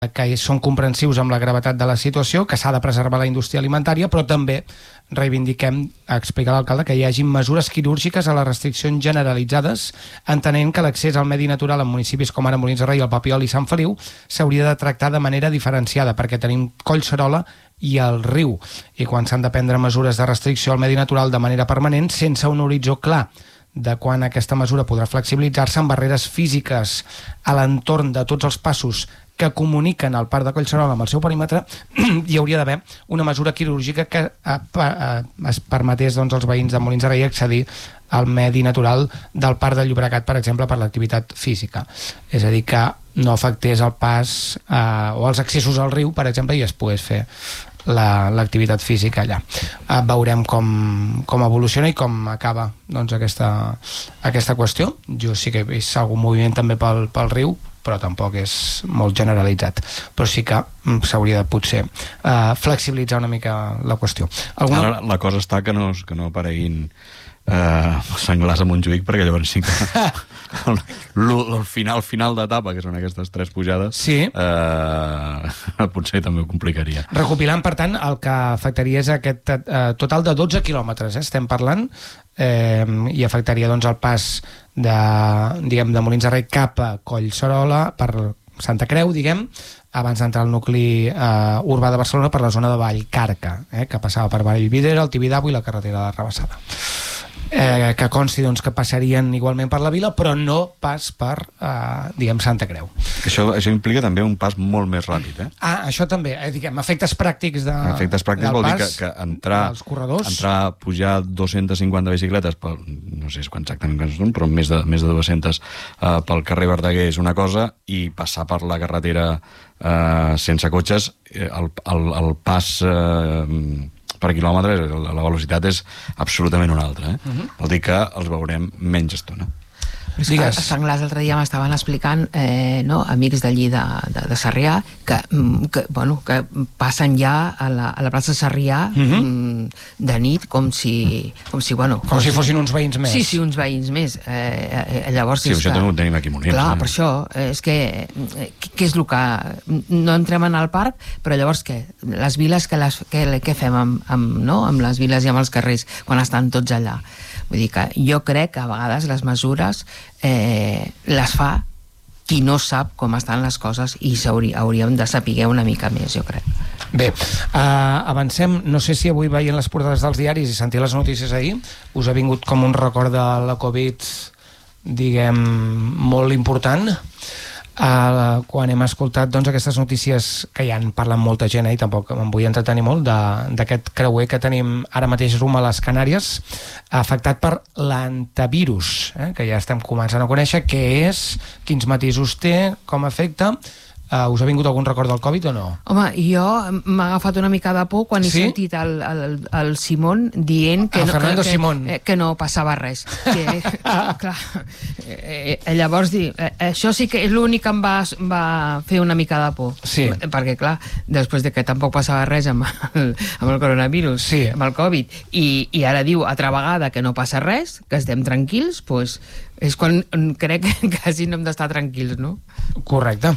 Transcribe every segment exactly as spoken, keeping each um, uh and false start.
que són comprensius amb la gravetat de la situació, que s'ha de preservar la indústria alimentària, però també reivindiquem, explica l'alcalde, que hi hagi mesures quirúrgiques a les restriccions generalitzades, entenent que l'accés al medi natural en municipis com ara Molins de Rei, el Papiol i Sant Feliu s'hauria de tractar de manera diferenciada, perquè tenim Collserola i el riu, i quan s'han de prendre mesures de restricció al medi natural de manera permanent, sense un horitzó clar de quan aquesta mesura podrà flexibilitzar-se, amb barreres físiques a l'entorn de tots els passos que comuniquen el parc de Collserola amb el seu perímetre, hi hauria d'haver una mesura quirúrgica que eh, eh, es permetés doncs, als veïns de Molins de Rei accedir al medi natural del parc del Llobregat, per exemple, per l'activitat física. És a dir, que no afectés el pas eh, o els accessos al riu, per exemple, i es pogués fer l'activitat la, física allà. Eh, veurem com, com evoluciona i com acaba doncs, aquesta, aquesta qüestió. Jo sí que he vist algun moviment també pel, pel riu, però tampoc és molt generalitzat. Però sí que s'hauria de potser eh, flexibilitzar una mica la qüestió. Alguna... Ara la cosa està que no, que no apareguin eh, senglars a Montjuïc, perquè llavors sí que el, el final final d'etapa, que són aquestes tres pujades, sí. eh, potser també ho complicaria. Recopilant, per tant, el que afectaria és aquest eh, total de dotze quilòmetres, eh, estem parlant, eh, i afectaria doncs, el pas de, diguem, de Molins de Rei cap a Collserola per Santa Creu, diguem, abans d'entrar al nucli eh, urbà de Barcelona per la zona de Vallcarca, eh, que passava per Vallvidrera, el Tibidabo i la carretera de Rabassada. Eh, que consti doncs, que passarien igualment per la vila, però no pas per, eh, diguem, Santa Creu. Això, això implica també un pas molt més ràpid, eh? Ah, això també, eh, diguem, efectes pràctics de, efectes pràctics vol dir que, que entrar, entrar, pujar dos-centes cinquanta bicicletes, pel, no sé exactament quants són, però més de, més de dues-centes eh, pel carrer Verdaguer és una cosa, i passar per la carretera eh, sense cotxes, eh, el, el, el pas... Eh, per quilòmetre, la velocitat és absolutament una altra. Eh? Uh-huh. Vol dir que els veurem menys estona. Els senglars l'altre dia m'estaven explicant eh, no, amics d'allí de, de, de Sarrià que, que, bueno, que passen ja a la, a la plaça Sarrià uh-huh. de nit com si, com si, bueno, com si fossin uns veïns més. Sí, sí, uns veïns més. Eh, eh, llavors, sí, això que, també ho tenim aquí a Molins. Clar, eh? per això, és que què és el que... No entrem en el parc, però llavors què? Les viles, què, les, què, què fem amb, amb, no? amb les viles i amb els carrers quan estan tots allà? Vull dir que jo crec que a vegades les mesures eh, les fa qui no sap com estan les coses i hauríem de saber una mica més, jo crec. Bé, uh, avancem. No sé si avui veient les portades dels diaris i sentir les notícies ahir us ha vingut com un record de la Covid, diguem, molt important. Uh, quan hem escoltat doncs, aquestes notícies que ja en parlen molta gent eh, i tampoc em vull entretenir molt d'aquest creuer que tenim ara mateix rumb a les Canàries, afectat per l'antivirus, eh, que ja estem començant a conèixer què és, quins matisos té, com afecta. Uh, us ha vingut algun record del Covid o no? Home, jo m'ha agafat una mica de por quan he sí? sentit el, el, el Simón dient que, no, que, que, que no passava res. Que, clar, eh, eh, llavors, dir, eh, això sí que és l'únic que em va, va fer una mica de por. Sí. Perquè, clar, després de que tampoc passava res amb el, amb el coronavirus, sí. amb el Covid, i, i ara diu altra vegada que no passa res, que estem tranquils, doncs és quan crec que quasi no hem d'estar tranquils, no? Correcte.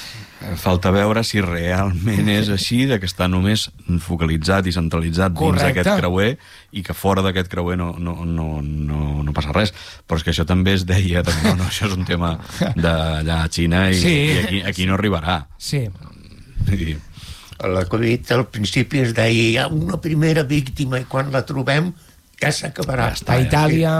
Falta veure si realment és així, de que està només focalitzat i centralitzat dins d'aquest creuer i que fora d'aquest creuer no, no, no, no, no passa res. Però és que això també es deia, també, no, això és un tema d'allà a Xina i, sí. i aquí, aquí no arribarà. Sí. I... La Covid al principi es deia hi ha una primera víctima i quan la trobem ja s'acabarà. A Itàlia...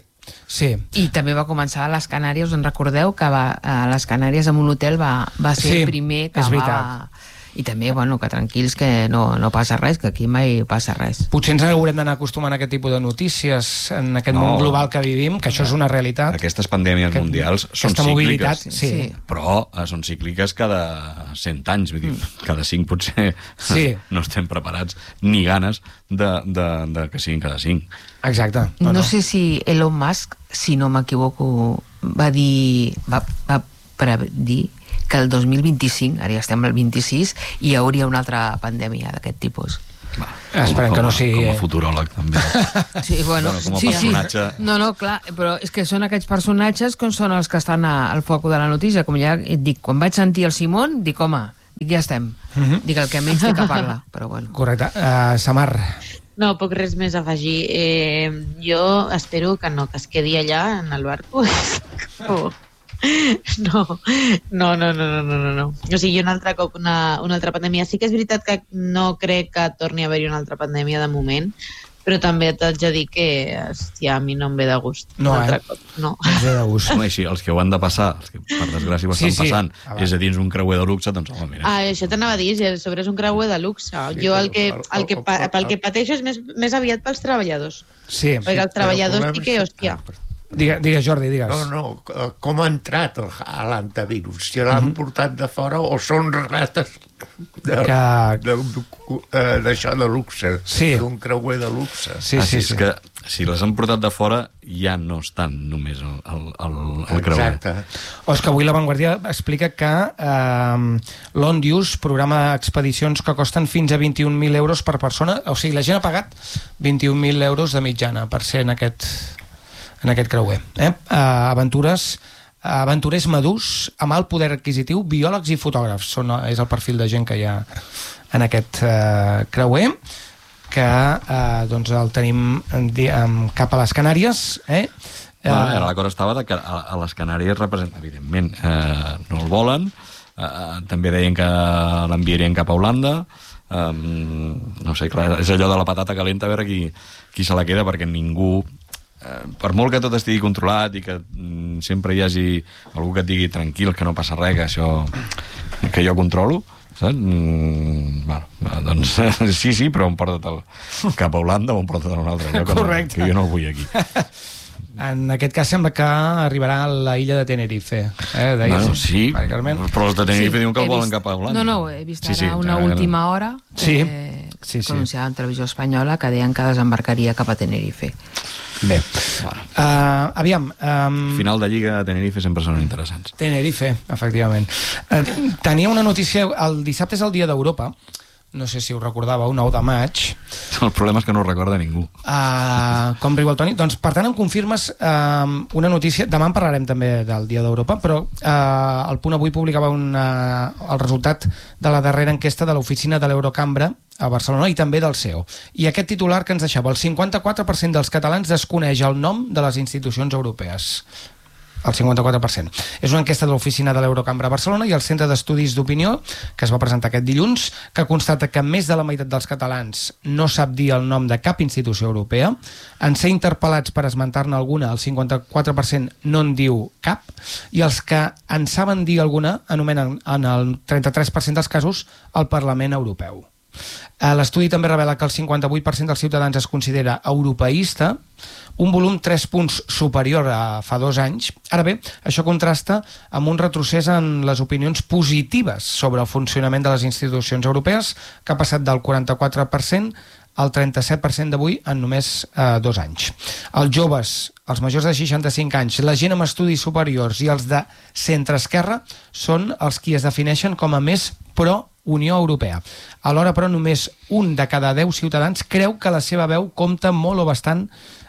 Sí. I també va començar a les Canàries, us en recordeu que va, a les Canàries en un hotel va, va ser sí, el primer que va... I també, bueno, que tranquils, que no, no passa res, que aquí mai passa res. Potser ens haurem d'anar acostumant a aquest tipus de notícies en aquest no, món global que vivim, que això és una realitat. Aquestes pandèmies Aquest, mundials són cícliques, sí. Sí. però eh, són cícliques cada cent anys, vull dir, mm. cada cinc potser sí. no estem preparats ni ganes de, de, de que siguin cada cinc. Exacte. No, no sé si Elon Musk, si no m'equivoco, va dir, va, va predir que el dos mil vint-i-cinc, ara ja estem al vint-i-sis, hi hauria una altra pandèmia d'aquest tipus. Va, Esperem com, que no sigui... Com a futuròleg, també. Sí, bueno, bueno com a sí, personatge... Sí. No, no, clar, però és que són aquests personatges que són els que estan a, al foc de la notícia. Com ja et dic, quan vaig sentir el Simón, dic, home, ja estem. Uh -huh. Dic el que menys té que parlar, però bueno. Correcte. Uh, Samar. No, poc res més a afegir. Eh, jo espero que no, que es quedi allà, en el barco. Oh. No, no, no, no, no, no, no. O sigui, un altre cop una, una altra pandèmia. Sí que és veritat que no crec que torni a haver-hi una altra pandèmia de moment, però també t'haig de dir que, hòstia, a mi no em ve de gust. No, un altre eh? cop, no. No em ve de gust. Home, sí, els que ho han de passar, els que per desgràcia ho Sí, estan sí. passant, Ah, va. és a dins un creuer de luxe, doncs home, mira. Ah, això t'anava a dir, si a sobre és un creuer de luxe. Sí, Jo el però que, el- el que, el- pa- el- pel que pateixo és més, més aviat pels treballadors. Sí. Perquè els treballadors sí que, hòstia... Digues, digues, Jordi, digues. No, no, com ha entrat el- a l'antivirus? Si l'han Mhm. portat de fora o són rates de, Que- de, de, d'això de luxe, Sí. d'un creuer de luxe. Sí, ah, sí, sí, sí. és que si les han portat de fora ja no estan només el, el, el, el creuer. Exacte. O és que avui La Vanguardia explica que eh, l'Ondius programa expedicions que costen fins a vint-i-un mil euros per persona. O sigui, la gent ha pagat vint-i-un mil euros de mitjana per ser en aquest, en aquest creuer. Eh? Uh, aventures, aventurers madurs, amb alt poder adquisitiu, biòlegs i fotògrafs. Són, és el perfil de gent que hi ha en aquest uh, creuer, que uh, doncs el tenim um, cap a les Canàries, eh? Bueno, l'acord estava de que a, a les Canàries representa, evidentment, eh, no el volen, eh, també deien que l'enviarien cap a Holanda, eh, no sé, clar, és allò de la patata calenta, a veure qui, qui se la queda, perquè ningú, eh, per molt que tot estigui controlat i que mm, sempre hi hagi algú que et digui tranquil, que no passa res, que això que jo controlo, saps? Mm, bueno, doncs sí, sí, però em porta't el, cap a Holanda o em porta't a un altre lloc, Correcte. que jo no el vull aquí. En aquest cas sembla que arribarà a la illa de Tenerife. Eh? Deies, Bueno, sí, Mari Carmen. però els de Tenerife sí, diuen que el he volen vist- cap a Holanda. No, no, he vist ara Sí, sí, una ara- última hora Sí, eh, sí, sí. que anunciava en televisió espanyola que deien que desembarcaria cap a Tenerife. Bé. Uh, aviam... Um, Final de Lliga a Tenerife sempre són interessants. Tenerife, efectivament. Uh, tenia una notícia... El dissabte és el dia d'Europa. No sé si ho recordàveu, nou de maig. El problema és que no ho recorda ningú. Uh, com riu el Toni. Doncs, per tant, em confirmes uh, una notícia. Demà en parlarem també del Dia d'Europa, però uh, el Punt Avui publicava una, el resultat de la darrera enquesta de l'oficina de l'Eurocambra a Barcelona i també del C E O. I aquest titular que ens deixava, el cinquanta-quatre per cent dels catalans desconeix el nom de les institucions europees. El cinquanta-quatre per cent. És una enquesta de l'oficina de l'Eurocambra a Barcelona i el Centre d'Estudis d'Opinió, que es va presentar aquest dilluns, que constata que més de la meitat dels catalans no sap dir el nom de cap institució europea. En ser interpel·lats per esmentar-ne alguna, el cinquanta-quatre per cent no en diu cap, i els que en saben dir alguna anomenen en el trenta-tres per cent dels casos el Parlament Europeu. L'estudi també revela que el cinquanta-vuit per cent dels ciutadans es considera europeista, un volum tres punts superior a fa dos anys. Ara bé, això contrasta amb un retrocés en les opinions positives sobre el funcionament de les institucions europees, que ha passat del quaranta-quatre per cent al trenta-set per cent d'avui en només eh, dos anys. Els joves, els majors de seixanta-cinc anys, la gent amb estudis superiors i els de centre-esquerra són els qui es defineixen com a més pro Unió Europea. Alhora, però, només un de cada deu ciutadans creu que la seva veu compta molt o bastant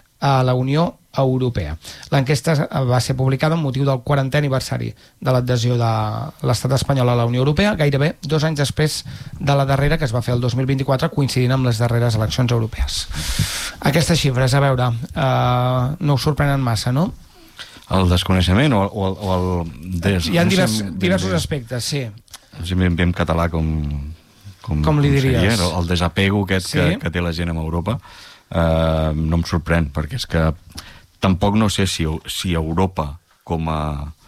a la Unió Europea. L'enquesta va ser publicada amb motiu del quarantè aniversari de l'adhesió de l'estat espanyol a la Unió Europea, gairebé dos anys després de la darrera, que es va fer el dos mil vint-i-quatre, coincidint amb les darreres eleccions europees. Aquestes xifres, a veure, eh, no us sorprenen massa, no? El desconeixement o, o, o el... Des, Hi ha no sé divers, ben bé- diversos aspectes, sí. No sé ben bé en català com... Com, Com li diries? seria, el, el desapego aquest Sí. que, que té la gent amb Europa eh, no em sorprèn, perquè és que tampoc no sé si, si Europa com a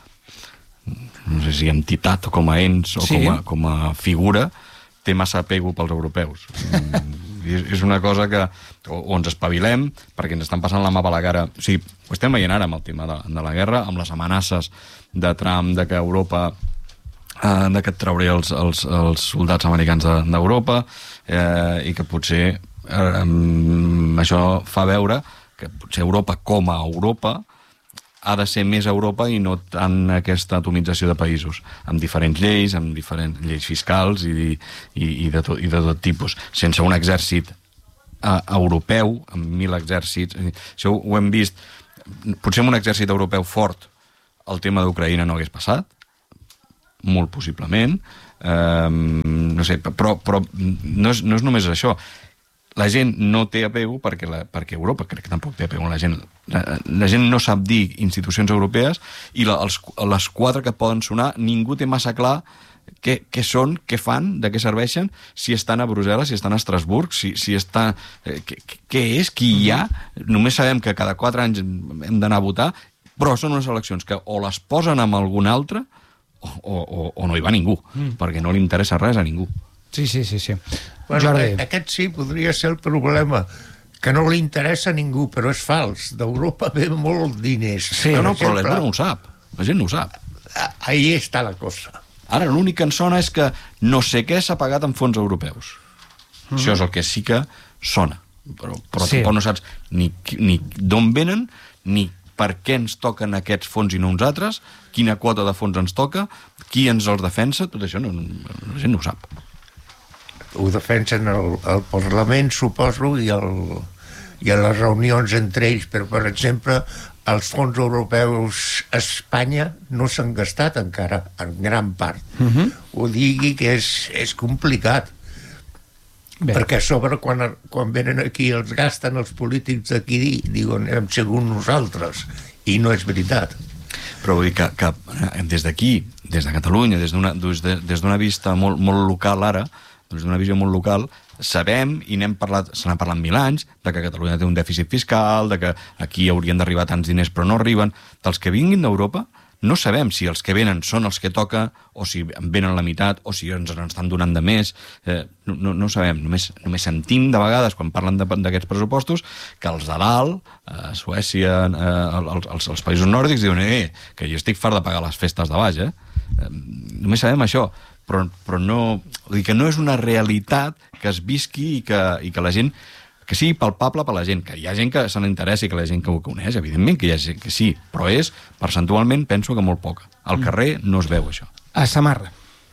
no sé si entitat o com a ens o Sí. com, a, com a figura té massa apego pels europeus. Mm, és, és una cosa que o, o ens espavilem perquè ens estan passant la mà per la cara. O sigui, ho estem veient ara amb el tema de, de la guerra, amb les amenaces de Trump de que Europa eh, de que et trauré els, els, els soldats americans de- d'Europa eh, i que potser eh, això fa veure que potser Europa com a Europa ha de ser més Europa i no tant aquesta atomització de països, amb diferents lleis, amb diferents lleis fiscals i, i, i, de, tot, i de tot tipus, sense un exèrcit eh, europeu, amb mil exèrcits. Això ho hem vist. Potser amb un exèrcit europeu fort el tema d'Ucraïna no hagués passat, molt possiblement, eh, no sé, però, però no, és, no és només això. La gent no té apego perquè, la, perquè Europa crec que tampoc té apego. La gent, la, la gent no sap dir institucions europees i la, els, les quatre que poden sonar ningú té massa clar què, què són, què fan, de què serveixen, si estan a Brussel·les, si estan a Estrasburg, si, si està, eh, què, què és, qui hi ha. Només sabem que cada quatre anys hem d'anar a votar, però són unes eleccions que o les posen amb algun altre o, o, o no hi va ningú, mm. perquè no li interessa res a ningú. Sí, sí, sí, sí. Bueno, Jordi. Aquest sí podria ser el problema, que no li interessa a ningú, però és fals. D'Europa ve molt diners. Sí, no, no, però la gent no ho sap. La gent no ho sap. Ahí està la cosa. Ara, l'únic que en sona és que no sé què s'ha pagat en fons europeus. Mm. Això és el que sí que sona. Però, però sí. tampoc no saps ni, ni d'on venen, ni per què ens toquen aquests fons i no uns altres, quina quota de fons ens toca, qui ens els defensa, tot això no, la gent no ho sap. Ho defensen el, el Parlament, suposo, i, el, i a les reunions entre ells, però, per exemple, els fons europeus a Espanya no s'han gastat encara, en gran part. Uh-huh. Ho digui que és, és complicat. Bé. Perquè a sobre, quan, quan venen aquí, els gasten els polítics d'aquí, diuen, hem sigut nosaltres, i no és veritat. Però vull dir que, que des d'aquí, des de Catalunya, des d'una des de, des d'una vista molt, molt local ara, des d'una visió molt local, sabem, i n'hem parlat, se n'ha parlat mil anys, de que Catalunya té un dèficit fiscal, de que aquí haurien d'arribar tants diners però no arriben. Dels que vinguin d'Europa, no sabem si els que venen són els que toca, o si en venen la meitat, o si ens en estan donant de més. Eh, no, no, no sabem. Només, només sentim de vegades, quan parlen d'aquests pressupostos, que els de dalt, a Suècia, eh, els, els, els països nòrdics, diuen eh, que jo estic fart de pagar les festes de baix. Eh? Eh, només sabem això. Però, però no, vull dir que no és una realitat que es visqui i que, i que la gent, que sigui palpable per la gent, que hi ha gent que se n'interessa i que la gent que ho coneix, evidentment que hi ha gent que sí, però és, percentualment, penso que molt poca. Al carrer no es veu això. A Samarra.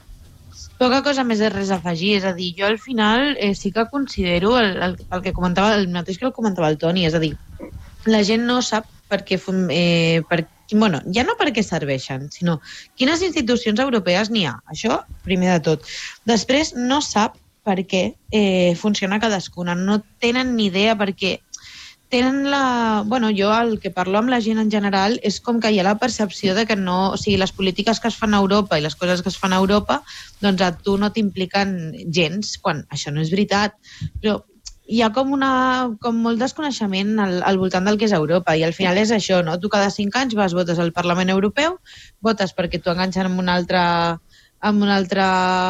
Poca cosa més de res a afegir, és a dir, jo al final eh, sí que considero el, el, el que comentava, el mateix que el comentava el Toni, és a dir, la gent no sap per què, eh, per bueno, ja no per què serveixen, sinó quines institucions europees n'hi ha. Això, primer de tot. Després, no sap per què eh, funciona cadascuna. No tenen ni idea perquè tenen la... Bueno, jo el que parlo amb la gent en general és com que hi ha la percepció de que no... O sigui, les polítiques que es fan a Europa i les coses que es fan a Europa, doncs a tu no t'impliquen gens, quan això no és veritat. Però hi ha com, una, com molt desconeixement al, al voltant del que és Europa, i al final és això, no? Tu cada cinc anys vas, votes al Parlament Europeu, votes perquè t'ho enganxen amb un altre, amb un altre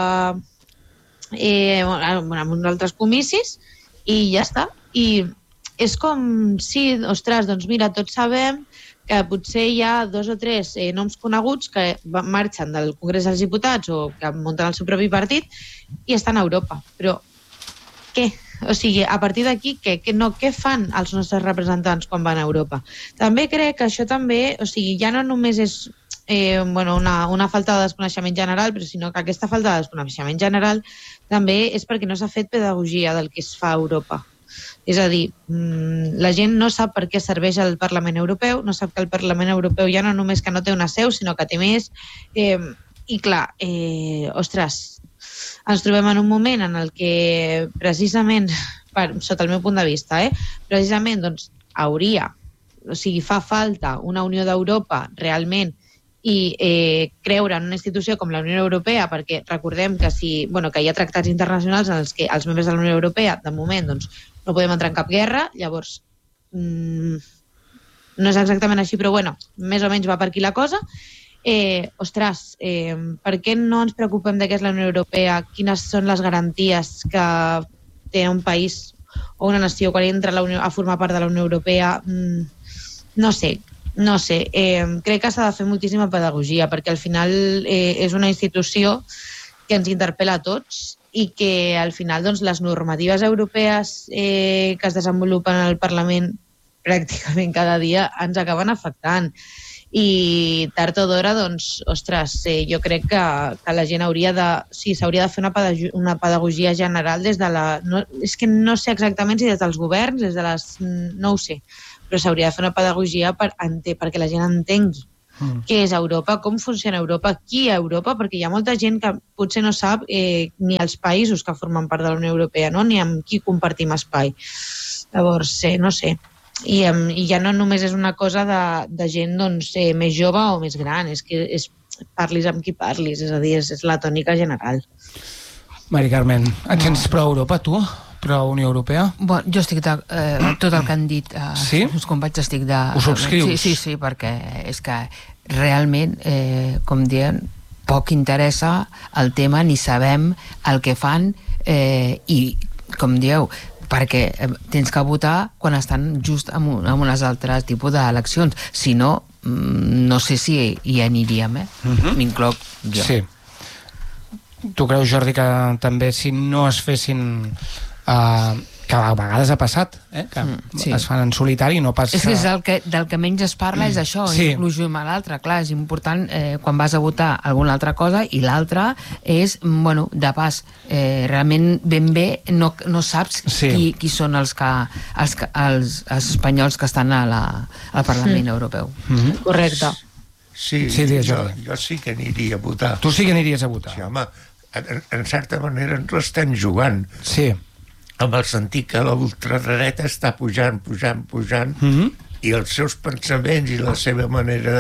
eh, amb uns altres comicis, i ja està. I és com, sí, ostres, doncs mira, tots sabem que potser hi ha dos o tres eh, noms coneguts que marxen del Congrés dels Diputats o que munten el seu propi partit i estan a Europa. Però què? O sigui, a partir d'aquí, què, què, no, què fan els nostres representants quan van a Europa? També crec que això també, o sigui, ja no només és eh, bueno, una, una falta de desconeixement general, però sinó que aquesta falta de desconeixement general també és perquè no s'ha fet pedagogia del que es fa a Europa. És a dir, la gent no sap per què serveix el Parlament Europeu, no sap que el Parlament Europeu ja no només que no té una seu, sinó que té més. Eh, I clar, eh, ostres, ens trobem en un moment en el que precisament, per, sota el meu punt de vista, eh, precisament doncs, hauria, o sigui, fa falta una Unió d'Europa realment i eh, creure en una institució com la Unió Europea, perquè recordem que, si, bueno, que hi ha tractats internacionals en els que els membres de la Unió Europea, de moment, doncs, no podem entrar en cap guerra, llavors mmm, no és exactament així, però bueno, més o menys va per aquí la cosa. Eh, ostres, eh, per què no ens preocupem de què és la Unió Europea, quines són les garanties que té un país o una nació quan entra a, la Unió, a formar part de la Unió Europea? Mm, no sé, no sé. Eh, crec que s'ha de fer moltíssima pedagogia, perquè al final eh, és una institució que ens interpel·la a tots i que al final doncs, les normatives europees eh, que es desenvolupen al Parlament pràcticament cada dia ens acaben afectant. I tard o d'hora, doncs, ostres, eh, jo crec que, que la gent hauria de... Sí, s'hauria de fer una pedagogia, una pedagogia general des de la... No, és que no sé exactament si des dels governs, des de les... No ho sé, però s'hauria de fer una pedagogia per, ente, perquè la gent entengui mm. què és Europa, com funciona Europa, qui a Europa, perquè hi ha molta gent que potser no sap eh, ni els països que formen part de la Unió Europea, no? Ni amb qui compartim espai. Llavors, eh, no sé, I, um, i ja no només és una cosa de, de gent doncs, eh, més jove o més gran, és que és, parlis amb qui parlis, és a dir, és, és la tònica general. Mari Carmen, et sents pro-Europa, tu? Pro-Unió Europea? Bon, jo estic de... Eh, tot el que han dit eh, sí? els companys estic de... Ho subscrius? Sí, sí, sí, perquè és que realment, eh, com diuen, poc interessa el tema, ni sabem el que fan eh, i, com dieu, perquè tens que votar quan estan just en, un, en unes altres tipus d'eleccions. Si no, no sé si hi aniríem, eh? Uh-huh. M'incloc jo. Sí. Tu creus, Jordi, que també si no es fessin... Uh, que a vegades ha passat, eh? Que mm, sí. es fan en solitari i no pas... És que és el que, del que menys es parla mm. és això, sí. inclusió amb l'altre. Clar, és important eh, quan vas a votar alguna altra cosa i l'altra és, bueno, de pas, eh, realment ben bé no, no saps sí. qui, qui són els, que, els, els, els espanyols que estan a la, al Parlament mm. Europeu. Mm-hmm. Correcte. Sí, sí jo, jo sí que aniria a votar. Tu sí que aniries a votar. Sí, home, en, en certa manera ens l'estem jugant. Sí. Amb el sentit que la ultradreta està pujant, pujant, pujant, mm-hmm. i els seus pensaments i la seva manera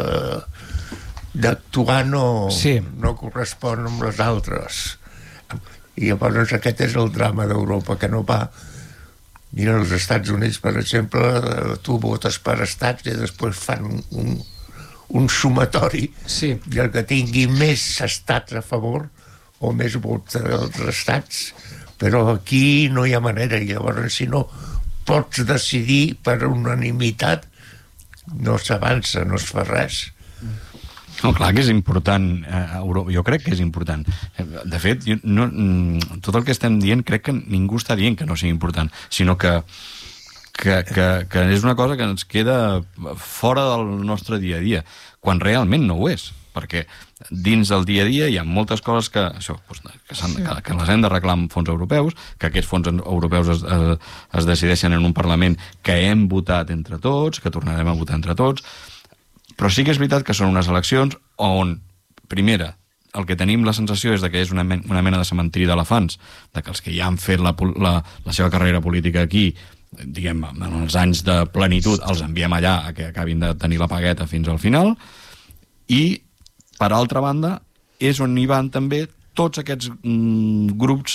d'actuar no, sí. no correspon amb les altres. I llavors aquest és el drama d'Europa, que no va... Mira, als Estats Units, per exemple, tu votes per estats i després fan un, un, un sumatori, sí. i el que tingui més estats a favor o més vots dels estats... Però aquí no hi ha manera, i llavors si no pots decidir per unanimitat, no s'avança, no es fa res. No, clar que és important, eh, jo crec que és important. De fet, jo no, tot el que estem dient crec que ningú està dient que no sigui important, sinó que, que, que, que és una cosa que ens queda fora del nostre dia a dia, quan realment no ho és, perquè dins del dia a dia hi ha moltes coses que, això, doncs, que, que, que les hem d'arreglar amb fons europeus, que aquests fons europeus es, es, es decideixen en un Parlament que hem votat entre tots, que tornarem a votar entre tots, però sí que és veritat que són unes eleccions on, primera, el que tenim la sensació és de que és una, men una mena de cementiri d'elefants, de que els que ja han fet la, la, la seva carrera política aquí, diguem, en els anys de plenitud, els enviem allà a que acabin de tenir la pagueta fins al final, i per altra banda, és on hi van també tots aquests mm, grups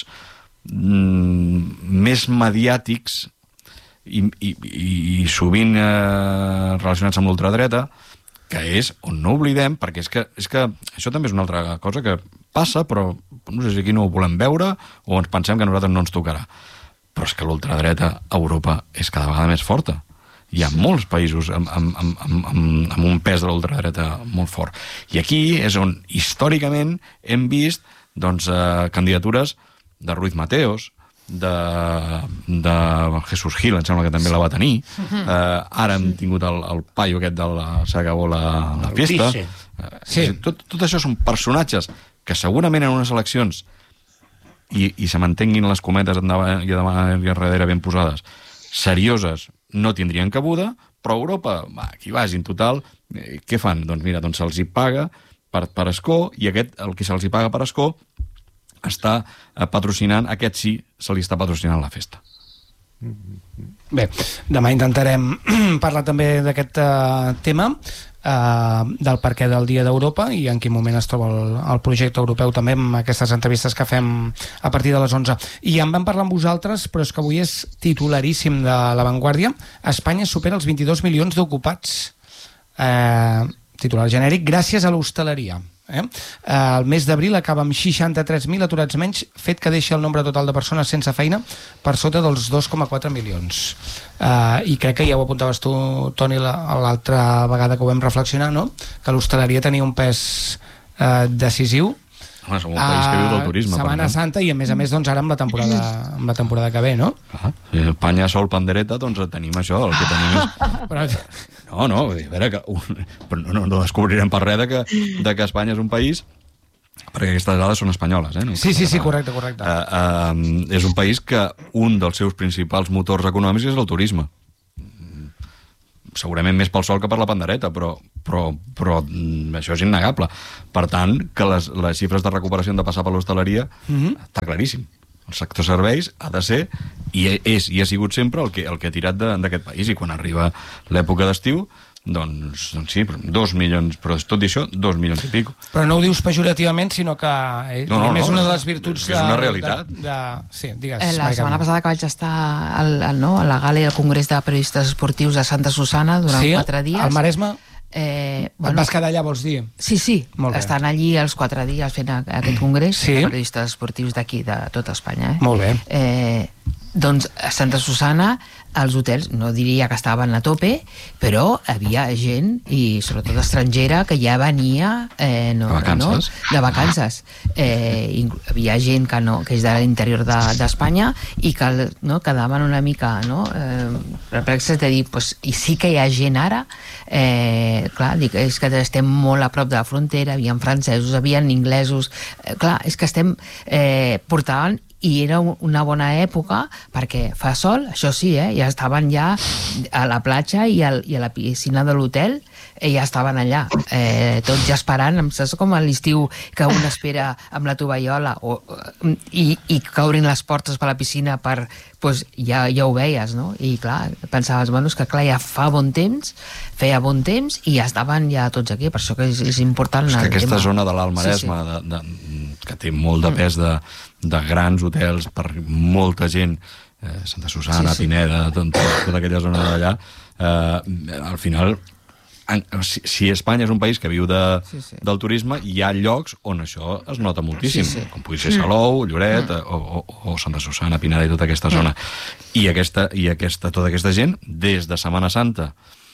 mm, més mediàtics i, i, i sovint eh, relacionats amb l'ultradreta, que és on no oblidem, perquè és que, és que això també és una altra cosa que passa, però no sé si aquí no ho volem veure o ens pensem que a nosaltres no ens tocarà. Però és que l'ultradreta a Europa és cada vegada més forta. Hi ha molts països amb, amb, amb, amb, amb un pes de l'ultradreta molt fort. I aquí és on, històricament, hem vist doncs, eh, candidatures de Ruiz Mateos, de, de Jesús Gil, em sembla que també la va tenir. Eh, ara hem tingut el, el paio aquest de la Se acabó la, la fiesta. Eh, sí. Tot, tot això són personatges que segurament en unes eleccions i, i se mantenguin les cometes endavant i davant i darrere ben posades, serioses, no tindrien cabuda, però Europa, va, aquí vagin total, eh, què fan? Doncs mira, doncs se'ls hi paga per, per escó, i aquest, el que se'ls hi paga per escó, està eh, patrocinant, aquest sí, se li està patrocinant la festa. Bé, demà intentarem parlar també d'aquest uh, tema, uh, del perquè del Dia d'Europa i en quin moment es troba el, el projecte europeu, també amb aquestes entrevistes que fem a partir de les onze. I en vam parlar amb vosaltres, però és que avui és titularíssim de La Vanguardia. Espanya supera els vint-i-dos milions d'ocupats. Uh, titular genèric, gràcies a l'hostaleria. Eh? El mes d'abril acaba amb seixanta-tres mil aturats menys, fet que deixa el nombre total de persones sense feina per sota dels dos coma quatre milions. Uh, I crec que ja ho apuntaves tu, Toni, l'altra vegada que ho vam reflexionar, no? Que l'hostaleria tenia un pes uh, decisiu. Home, som un país que viu del turisme. Setmana Santa i a més a més doncs, ara amb la temporada, amb la temporada que ve, no? Ah, si Espanya sol pandereta, doncs tenim això, el que tenim és... Però... No, no, a veure, que un... però no, no descobrirem per res de que, de que Espanya és un país, perquè aquestes dades són espanyoles, eh? No? Sí, sí, sí, correcte, correcte. Uh, uh, és un país que un dels seus principals motors econòmics és el turisme. segurament més pel sol que per la pandereta, però, però, però això és innegable. Per tant, que les, les xifres de recuperació han de passar per l'hostaleria, mm-hmm. està claríssim. El sector serveis ha de ser, i és i ha sigut sempre el que, el que ha tirat d'aquest país, i quan arriba l'època d'estiu, doncs, doncs sí, dos milions, però tot i això, dos milions i pico. Però no ho dius pejorativament, sinó que eh, no, no, és no, una de les virtuts... És una realitat. De, de, de, sí, digues. Eh, la setmana passada que vaig estar al, al, no, a la gala i al Congrés de Periodistes Esportius a Santa Susana durant sí, quatre dies... al Maresme? Eh, bueno, et vas quedar allà, vols dir? Sí, sí, estan allí els quatre dies fent aquest congrés sí. de periodistes esportius d'aquí, de tota Espanya. Eh? Molt bé. Eh, doncs a Santa Susana els hotels, no diria que estaven a tope, però havia gent, i sobretot estrangera, que ja venia eh, no, de vacances, no, de vacances. Eh, havia gent que, no, que és de l'interior d'Espanya de, i que no, quedaven una mica no, eh, perplexes de dir, pues, i sí que hi ha gent ara, eh, clar, dic, és que estem molt a prop de la frontera, havia francesos, havia inglesos, eh, clar, és que estem eh, portant, i era una bona època perquè fa sol, això sí, eh? Ja estaven ja a la platja i, al, i a la piscina de l'hotel, eh, ja estaven allà, eh, tots ja esperant, saps com a l'estiu que un espera amb la tovallola o, i, i que obrin les portes per la piscina per, pues, ja, ja ho veies, no? I clar, pensaves, bueno, és que clar, ja fa bon temps, feia bon temps i ja estaven ja tots aquí, per això que és, és important és que aquesta tema. Zona de l'Alt Maresme sí, sí. De, de, que té molt de pes de, de grans hotels per molta gent, eh, Santa Susana, sí, sí. Pineda, tot, tota aquella zona d'allà, eh, al final en, si, si Espanya és un país que viu de, sí, sí. del turisme, hi ha llocs on això es nota moltíssim, sí, sí. com pugui ser Salou, Lloret mm. o, o, o Santa Susana, Pineda i tota aquesta zona. Mm. I, aquesta, i aquesta, tota aquesta gent, des de Setmana Santa,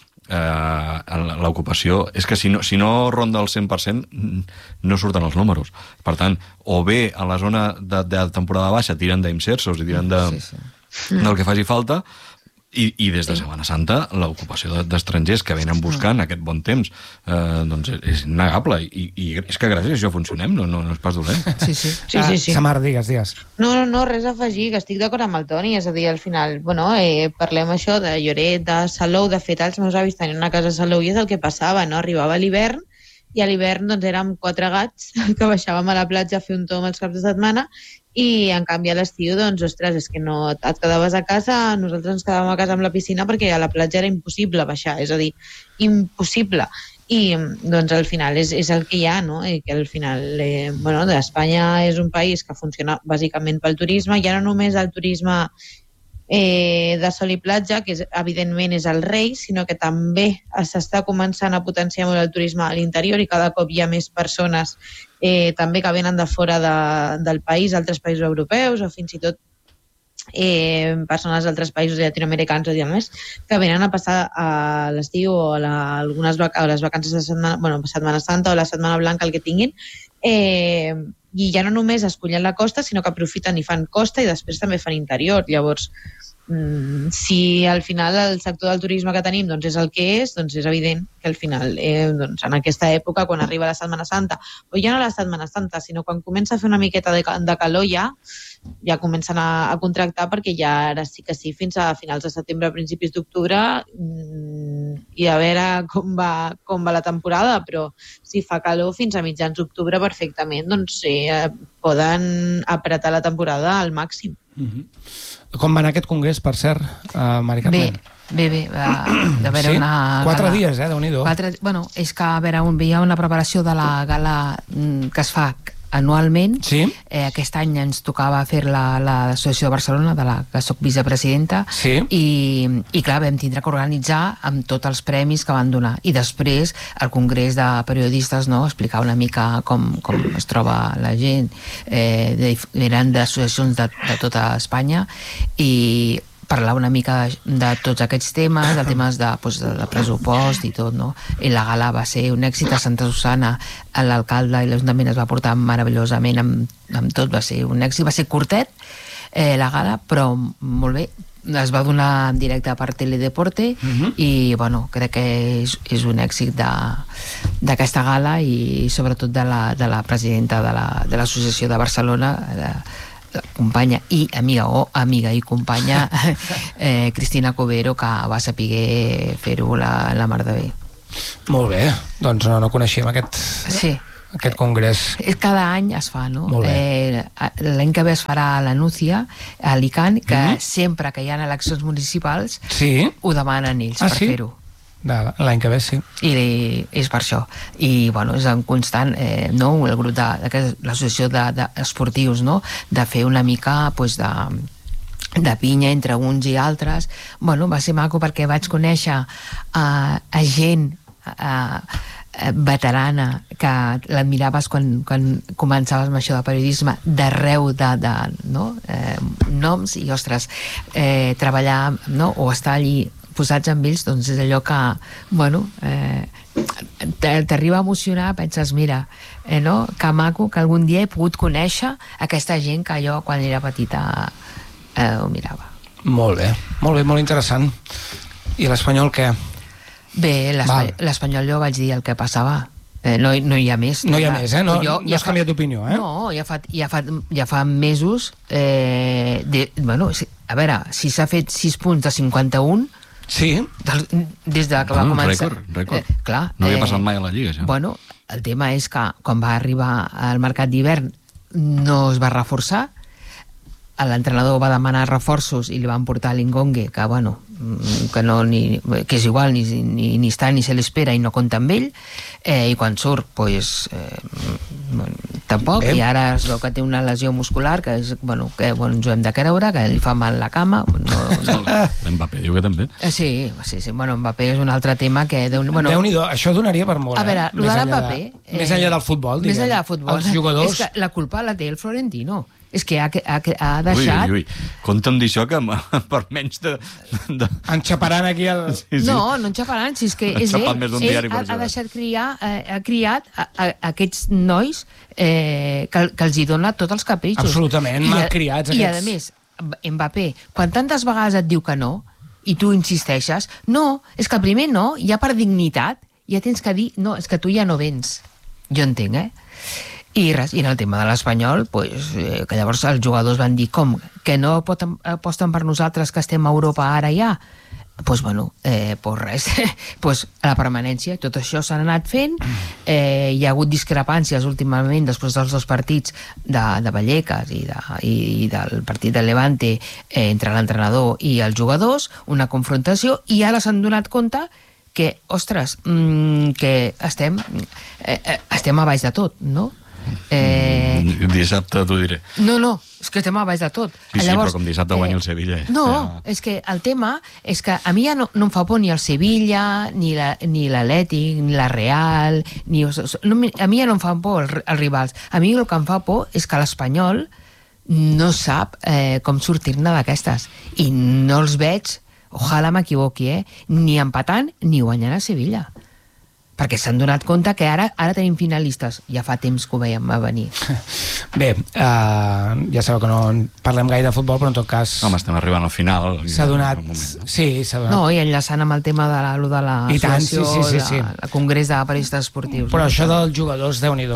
eh, l'ocupació és que si no, si no ronda el cent per cent no surten els números. Per tant, o bé a la zona de, de temporada baixa tiren d'imsersos i tiren de, sí, sí. del que faci falta, i, i des de Setmana Santa l'ocupació d'estrangers que venen buscant aquest bon temps eh, doncs és innegable, i, i és que gràcies a això funcionem, no, no, no és pas dolent. Sí, sí. sí, sí, sí. Samar, digues, digues. No, no, no, res a afegir, que estic d'acord amb el Toni, és a dir, al final, bueno, eh, parlem això de Lloret, de Salou, de fet, els meus avis tenien una casa a Salou i és el que passava, no? Arribava l'hivern i a l'hivern doncs érem quatre gats que baixàvem a la platja a fer un tom els caps de setmana, i en canvi a l'estiu, doncs, ostres, és que no et quedaves a casa, nosaltres ens quedàvem a casa amb la piscina perquè a la platja era impossible baixar, és a dir, impossible. I doncs al final és, és el que hi ha, no? I que al final, eh, bueno, Espanya és un país que funciona bàsicament pel turisme, ja no només el turisme eh, de sol i platja, que és, evidentment és el rei, sinó que també s'està començant a potenciar molt el turisme a l'interior i cada cop hi ha més persones eh, també que venen de fora de, del país, altres països europeus o fins i tot eh, persones d'altres països llatinoamericans o més, que venen a passar a l'estiu o a, la, algunes vac a les vacances de setmana, bueno, Setmana Santa o la Setmana Blanca, el que tinguin, eh, i ja no només escollen la costa, sinó que aprofiten i fan costa i després també fan interior. Llavors, mm, si al final el sector del turisme que tenim doncs és el que és, doncs és evident que al final, eh, doncs en aquesta època, quan arriba la Setmana Santa, o ja no la Setmana Santa, sinó quan comença a fer una miqueta de, de calor ja, ja comencen a, a contractar, perquè ja ara sí que sí, fins a finals de setembre, a principis d'octubre, mmm, i a veure com va, com va la temporada, però si fa calor fins a mitjans d'octubre perfectament, doncs sí, eh, poden apretar la temporada al màxim. Mm-hmm. Com va anar aquest congrés, per cert, uh, Mari Carmen? Bé, bé, bé. Uh, de veure sí? una Quatre gala... dies, eh? Déu-n'hi-do. Quatre... Bueno, és que, a veure, un, hi ha una preparació de la gala mm, que es fa anualment. Sí. Eh, aquest any ens tocava fer la, l'Associació de Barcelona, de la que soc vicepresidenta, sí. i, i clar, vam tindre que organitzar amb tots els premis que van donar. I després el Congrés de Periodistes, no?, explicar una mica com, com es troba la gent, eh, de, eren d'associacions de, de tota Espanya, i parlar una mica de, de tots aquests temes, de temes de, pues, de, de pressupost i tot, no? I la gala va ser un èxit a Santa Susana, l'alcalde i l'Ajuntament es va portar meravellosament amb, amb tot, va ser un èxit, va ser curtet eh, la gala, però molt bé, es va donar en directe per Teledeporte, uh-huh. i bueno, crec que és, és un èxit d'aquesta gala i sobretot de la, de la presidenta de l'Associació la, de, de Barcelona, de, la companya i amiga o amiga i companya eh, Cristina Covero, que va saber fer-ho la, la mar de bé. Molt bé, doncs no, no coneixíem aquest, sí. aquest congrés. Cada any es fa, no? Molt bé. Eh, l'any que ve es farà a la Núcia, a Alicant, que mm-hmm. sempre que hi ha eleccions municipals sí? ho demanen ells ah, per sí? fer-ho. L'any que ve, sí. I és per això. I, bueno, és en constant, eh, no?, el grup de, de l'associació d'esportius, de, no?, de fer una mica, pues, de, de pinya entre uns i altres. Bueno, va ser maco perquè vaig conèixer a, a gent a, a veterana que l'admiraves quan, quan començaves amb això de periodisme d'arreu de, de no? eh, noms i, ostres, eh, treballar, no?, o estar allí posats amb ells, doncs és allò que, bueno, eh, t'arriba a emocionar, penses, mira, eh, no?, que maco que algun dia he pogut conèixer aquesta gent que jo, quan era petita, eh, ho mirava. Molt bé, molt bé, molt interessant. I l'Espanyol què? Bé, l'Espanyol jo vaig dir el que passava. Eh, no, no hi ha més. No hi ha més, eh? No, jo, no has canviat d'opinió, eh? No, ja fa, ja fa, ja fa mesos... Eh, de, bueno, a veure, si s'ha fet sis punts de cinquanta-un... Sí. Del, des de que va bueno, començar... Rècord, rècord. Eh, clar, no havia eh, passat mai a la Lliga, això. Bueno, el tema és que quan va arribar al mercat d'hivern no es va reforçar, l'entrenador va demanar reforços i li van portar l'Ingongue, que bueno, que, no, ni, que és igual, ni, ni, ni està ni se l'espera i no compta amb ell, eh, i quan surt pues, eh, tampoc, Bé. I ara es veu que té una lesió muscular que, és, bueno, que bueno, ens ho hem de creure, que li fa mal la cama, no, no. L'Mbappé diu que també. Eh, sí, sí, sí, bueno, Mbappé és un altre tema que... Déu, bueno, Déu-n'hi-do, això donaria per molt. A veure, eh? lo de l'Mbappé... Eh, més enllà del futbol, diguem. Més enllà del futbol. Els jugadors... És que la culpa la té el Florentino. És que ha, ha, ha deixat... Ui, ui, ui. Compta'm d'això que per menys de... de... Enxaparan aquí el... Sí, sí. No, no enxaparan, si és que és ell, ell ha, ha deixat criar, eh, ha criat a, a, a aquests nois eh, que, que els hi dona tots els capritxos. Absolutament, mal criats. I a més, Mbappé, quan tantes vegades et diu que no, i tu insisteixes, no, és que primer no, ja per dignitat, ja tens que dir, no, és que tu ja no vens. Jo entenc, eh? I res, i en el tema de l'Espanyol, pues, eh, que llavors els jugadors van dir com, que no pot, aposten per nosaltres que estem a Europa ara ja? Doncs pues, bueno, eh, pues res, pues, a la permanència, tot això s'ha anat fent, eh, hi ha hagut discrepàncies últimament després dels dos partits de, de Vallecas i, de, i, i del partit de Levante eh, entre l'entrenador i els jugadors, una confrontació, i ara s'han donat compte que, ostres, mmm, que estem, eh, estem a baix de tot, no? Eh... Dissabte t'ho diré. No, no, és que estem a baix de tot. Sí, sí, Llavors, però com dissabte guanya eh... el Sevilla. Eh? No, ja... és que el tema és que a mi ja no, no em fa por ni el Sevilla, ni l'Atlètic, ni la Real, ni... No, a mi ja no em fan por els, els rivals. A mi el que em fa por és que l'Espanyol no sap eh, com sortir-ne d'aquestes. I no els veig, ojalà m'equivoqui, eh, ni empatant ni guanyant a Sevilla. Perquè s'han donat compte que ara ara tenim finalistes. Ja fa temps que ho veiem a venir. Bé, uh, ja sabeu que no parlem gaire de futbol, però en tot cas... Home, estem arribant al final. S'ha donat... Sí, s'ha donat... No, i enllaçant amb el tema de la, de la I tant, sí, sí, sí, sí. el Congrés de Periodistes Esportius. Però no? Això dels jugadors, Déu-n'hi-do,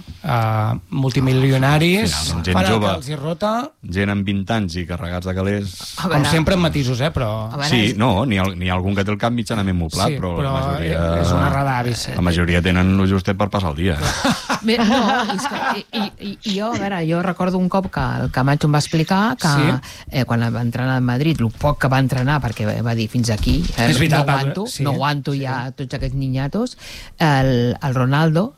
uh, multimilionaris, final, gent para jove, que els hi rota... Gent amb vint anys i carregats de calés... Com sempre amb matisos, eh, però... Sí, no, n'hi ha, ha algun que té el cap mitjanament moblat, sí, però, però la majoria... és una radar. La majoria tenen el justet per passar el dia. Bé, no, és que, i, i, i jo, a veure, jo recordo un cop que el Camacho em va explicar que sí? eh, quan va entrenar a Madrid, el poc que va entrenar, perquè va dir fins aquí, eh, veritat, no aguanto, sí, no aguanto sí. ja tots aquests niñatos, el, el Ronaldo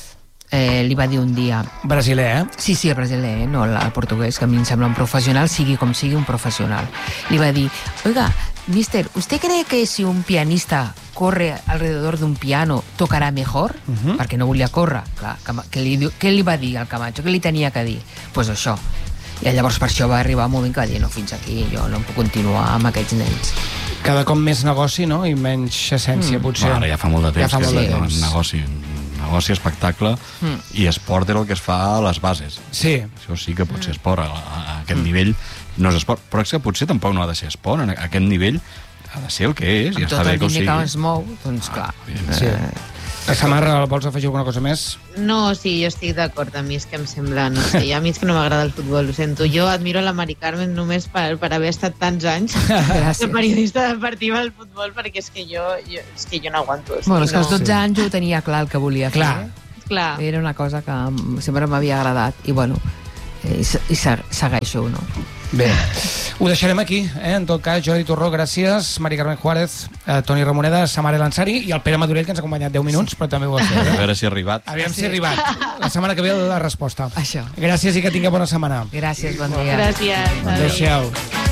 eh, li va dir un dia... Brasiler, eh? Sí, sí, el brasiler, eh? No el portuguès, que a mi em sembla un professional, sigui com sigui un professional. Li va dir, oiga, mister, ¿usted cree que si un pianista corre alrededor d'un piano tocarà mejor? Uh-huh. Perquè no volia córrer. Clar, què li, què li va dir al Camacho? Què li tenia que dir? Doncs pues això. I llavors per això va arribar un moment que va dir, no, fins aquí, jo no puc continuar amb aquests nens. Cada cop més negoci, no? I menys essència, mm. potser. Bueno, ara ja fa molt de temps ja fa que molt és de temps. negoci. Negoci, espectacle, mm. i esport era el que es fa a les bases. Sí. Això sí que pot ser esport. A, a aquest mm. nivell no és esport, però és que potser tampoc no ha de ser esport. A aquest nivell ha de ser el que és. Amb ja tot està bé el que ho diner sigui. que es mou, doncs clar. Sí. Eh, Samarra, vols afegir alguna cosa més? No, sí, jo estic d'acord. A mi és que em sembla, no sé, a mi és que no m'agrada el futbol, ho sento. Jo admiro la Mari Carmen només per, per haver estat tants anys de periodista deportiva del futbol, perquè és que jo, jo, és que jo no aguanto. Bueno, és que als no... dotze anys ho tenia clar el que volia fer. Clar. Clar. Era una cosa que sempre m'havia agradat i, bueno, i, i segueixo, no? Bé, ho deixarem aquí, eh? En tot cas, Jordi Torró, gràcies, Mari Carmen Juárez, eh, Toni Ramoneda, Samara Lansari i el Pere Madurell, que ens ha acompanyat deu minuts, però també ho ha fet. A veure si ha arribat. Aviam si ha arribat. La setmana que ve la resposta. Això. Gràcies i que tingueu bona setmana. Gràcies, bon dia. Gràcies. Adéu-siau.